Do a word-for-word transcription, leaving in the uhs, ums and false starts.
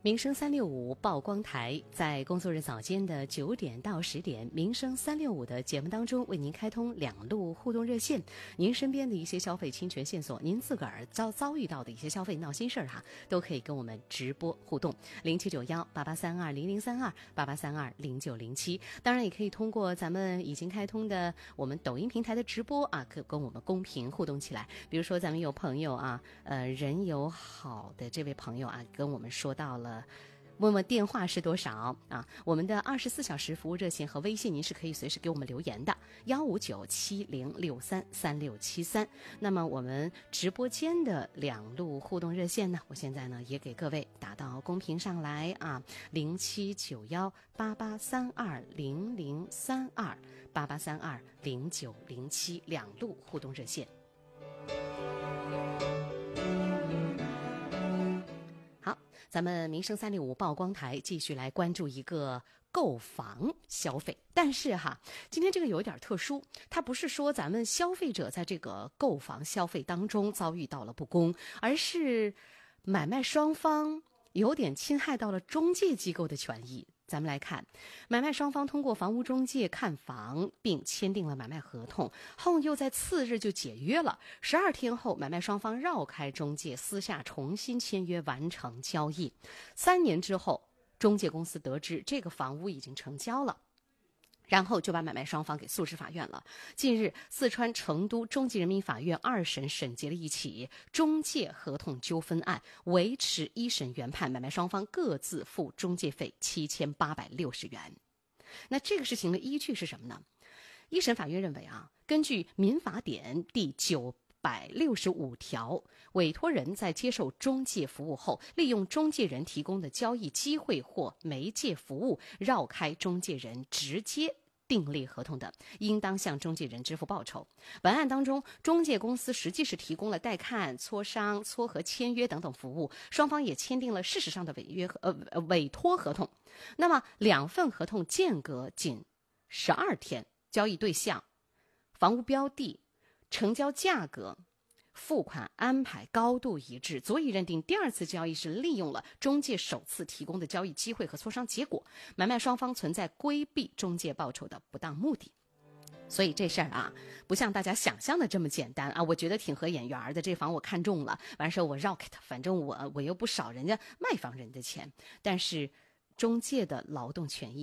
民生三六五曝光台在工作日早间的九点到十点，民生三六五的节目当中为您开通两路互动热线，您身边的一些消费侵权线索，您自个儿遭遭遇到的一些消费闹心事儿哈，都可以跟我们直播互动。零七九幺八八三二零零三二八八三二零九零七，当然也可以通过咱们已经开通的我们抖音平台的直播啊，可跟我们公屏互动起来。比如说咱们有朋友啊，呃，人友好的这位朋友啊，跟我们说到了。问问电话是多少啊？我们的二十四小时服务热线和微信，您是可以随时给我们留言的，幺五九七零六三三六七三。那么我们直播间的两路互动热线呢，我现在呢也给各位打到公屏上来啊，零七九幺八八三二零零三二八八三二零九零七两路互动热线。咱们民生三六五曝光台继续来关注一个购房消费，但是哈，今天这个有一点特殊，它不是说咱们消费者在这个购房消费当中遭遇到了不公，而是买卖双方有点侵害到了中介机构的权益。咱们来看，买卖双方通过房屋中介看房并签订了买卖合同后，又在次日就解约了。十二天后，买卖双方绕开中介，私下重新签约完成交易。三年之后，中介公司得知这个房屋已经成交了，然后就把买卖双方给诉至法院了。近日，四川成都中级人民法院二审审结了一起中介合同纠纷案，维持一审原判，买卖双方各自付中介费七千八百六十元。那这个事情的依据是什么呢？一审法院认为啊，根据民法典第九百六十五条，委托人在接受中介服务后，利用中介人提供的交易机会或媒介服务，绕开中介人直接订立合同的，应当向中介人支付报酬。本案当中，中介公司实际是提供了带看、磋商、撮合、签约等等服务，双方也签订了事实上的违约呃委托合同。那么两份合同间隔仅十二天，交易对象、房屋标的、成交价格、付款安排高度一致，足以认定第二次交易是利用了中介首次提供的交易机会和磋商结果，买卖双方存在规避中介报酬的不当目的。所以这事儿啊，不像大家想象的这么简单啊！我觉得挺合眼缘的，这房我看中了，完事我绕开它，反正我我又不少人家卖房人的钱，但是中介的劳动权益